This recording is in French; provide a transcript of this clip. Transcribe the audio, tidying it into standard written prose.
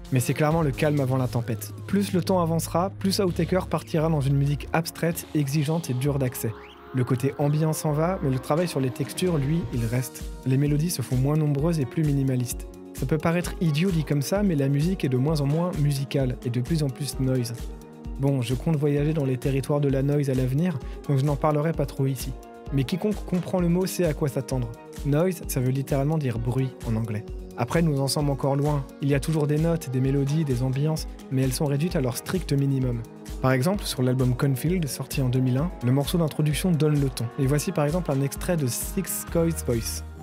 Mais c'est clairement le calme avant la tempête. Plus le temps avancera, plus Outtaker partira dans une musique abstraite, exigeante et dure d'accès. Le côté ambiant s'en va, mais le travail sur les textures, lui, il reste. Les mélodies se font moins nombreuses et plus minimalistes. Ça peut paraître idiot dit comme ça, mais la musique est de moins en moins musicale et de plus en plus noise. Bon, je compte voyager dans les territoires de la noise à l'avenir, donc je n'en parlerai pas trop ici. Mais quiconque comprend le mot sait à quoi s'attendre. Noise, ça veut littéralement dire bruit en anglais. Après, nous en sommes encore loin. Il y a toujours des notes, des mélodies, des ambiances, mais elles sont réduites à leur strict minimum. Par exemple, sur l'album Cornfield, sorti en 2001, le morceau d'introduction donne le ton. Et voici par exemple un extrait de Six Coys Voice.